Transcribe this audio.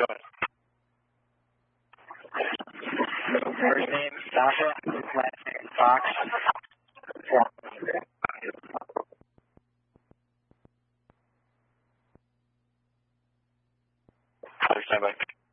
going? First name Sasha, last name Fox. Stand by.